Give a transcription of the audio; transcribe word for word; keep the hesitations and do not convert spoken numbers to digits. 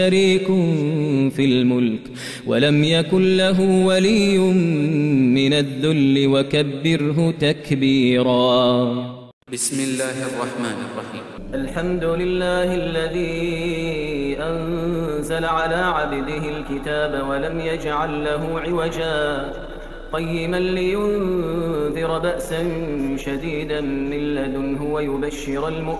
شريك في الملك ولم يكن له ولي من الذل وكبره تكبيرا. بسم الله الرحمن الرحيم. الحمد لله الذي أنزل على عبده الكتاب ولم يجعل له عوجا قيما لينذر بأسا شديدا من لدنه ويبشر المؤمنين